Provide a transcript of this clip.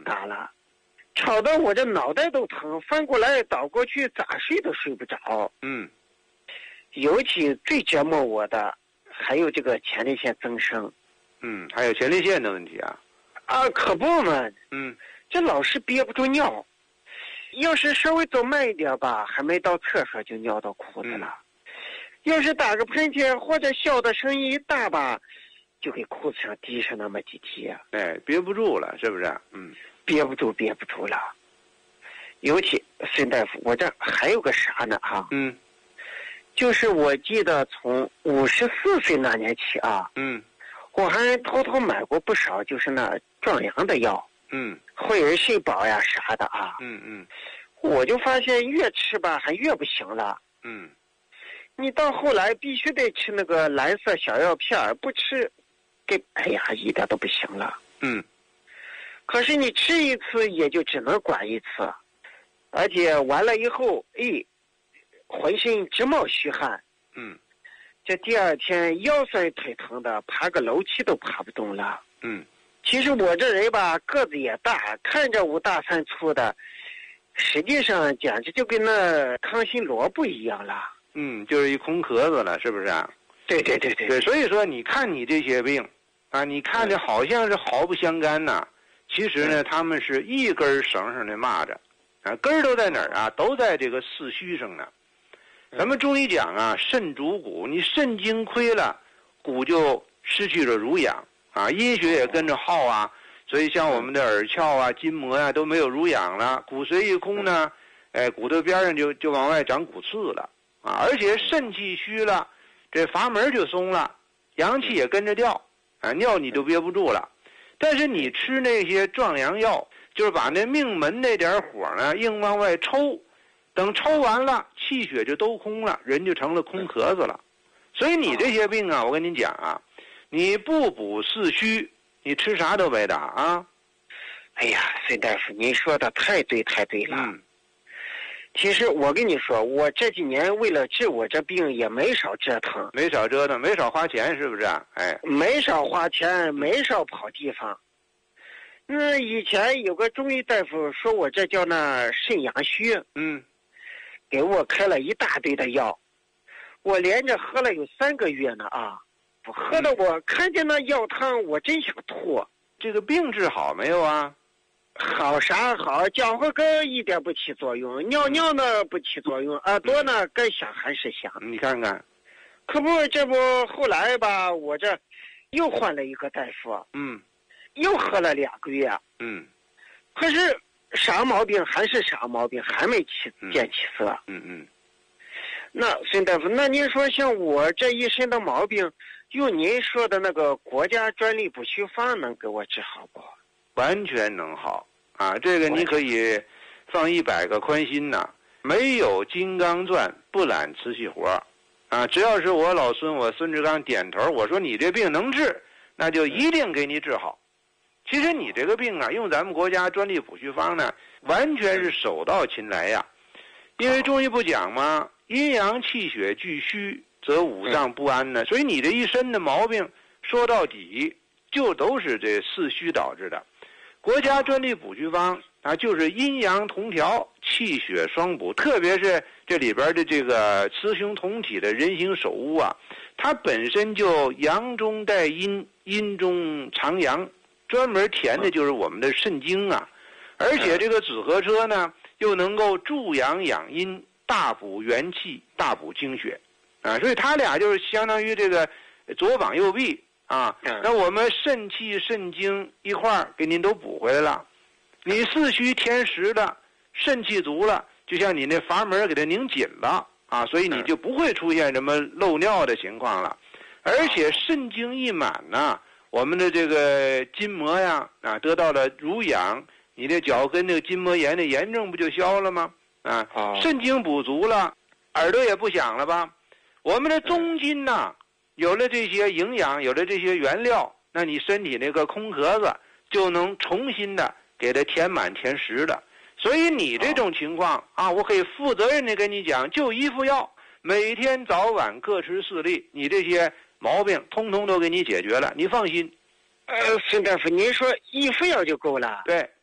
大了，吵得我这脑袋都疼，翻过来倒过去，咋睡都睡不着。尤其最折磨我的还有这个前列腺增生。 还有前列腺的问题啊。 可不嘛。这老是憋不住尿，要是稍微走慢一点吧，还没到厕所就尿到裤子了。要是打个喷嚏或者笑的声音一大吧，就给裤子上滴上那么几滴。 憋不住了，是不是？ 憋不住了。尤其孙大夫，我这还有个啥呢哈？就是我记得从54岁那年起啊，我还偷偷买过不少，就是那壮阳的药，惠而肾宝呀啥的啊，我就发现越吃吧还越不行了，你到后来必须得吃那个蓝色小药片，不吃，一点都不行了，可是你吃一次也就只能管一次，而且完了以后，浑身直冒虚汗，这第二天腰酸腿疼的，爬个楼梯都爬不动了。其实我这人吧，个子也大，看着5大3粗的，实际上简直就跟那康熙萝卜一样了。 就是一空壳子了，是不是啊？ 对。 所以说你看你这些病啊，你看着好像是毫不相干呐，其实呢，他们是一根绳上的蚂蚱，根儿都在哪儿啊？都在这个四虚上呢。咱们中医讲啊，肾主骨，你肾精亏了，骨就失去了濡养啊，阴血也跟着耗啊，所以像我们的耳窍啊、筋膜啊都没有濡养了，骨髓一空呢，骨头边上就往外长骨刺了啊，而且肾气虚了，这阀门就松了，阳气也跟着掉啊，尿你就憋不住了。但是你吃那些壮阳药，就是把那命门那点火呢硬往外抽。等抽完了，气血就都空了，人就成了空壳子了。所以你这些病啊，我跟你讲啊，你不补四虚，你吃啥都白打啊。 孙大夫，您说的太对了。其实我跟你说，我这几年为了治我这病也没少折腾， 没少花钱，是不是？ 没少花钱，没少跑地方。以前有个中医大夫说我这叫那肾阳虚，给我开了一大堆的药，我连着喝了有3个月呢啊！喝的我看见那药汤，我真想吐。 这个病治好没有啊？ 好啥好，搅和根一点不起作用，尿呢不起作用，耳朵呢该响还是响。 你看看， 可不，这不后来吧，我这又换了一个大夫，又喝了2个月，可是啥毛病还是啥毛病，还没见起色。那孙大夫，那您说像我这一身的毛病，用您说的那个国家专利补虚方能给我治好不？ 完全能好啊！这个你可以放100个宽心呐。没有金刚钻不揽瓷器活啊！只要是我老孙，我孙志刚点头，我说你这病能治，那就一定给你治好。其实你这个病啊，用咱们国家专利补虚方呢，完全是手到擒来呀。因为中医不讲吗？阴阳气血俱虚，则五脏不安呢。所以你这一身的毛病，说到底就都是这四虚导致的。国家专利补虚方啊，就是阴阳同调，气血双补。特别是这里边的这个雌雄同体的人形手屋啊，它本身就阳中带阴，阴中藏阳，专门填的就是我们的肾精啊。而且这个紫河车呢，又能够助阳养阴，大补元气，大补精血啊。所以它俩就是相当于这个左膀右臂啊。那我们肾气肾精一块儿给您都补回来了。你四虚填实了，肾气足了，就像你那阀门给它拧紧了啊，所以你就不会出现什么漏尿的情况了。而且肾精一满呢，我们的这个筋膜呀啊得到了濡养，你的脚跟这个筋膜炎的炎症不就消了吗？啊，肾精补足了，耳朵也不响了吧？我们的中筋呢，有了这些营养，有了这些原料，那你身体那个空壳子就能重新的给它填满填实的。所以你这种情况啊，我可以负责任的跟你讲，就一副药，每天早晚各吃4粒，你这些毛病通通都给你解决了，你放心。 孙大夫，您说一副药就够了？ 对。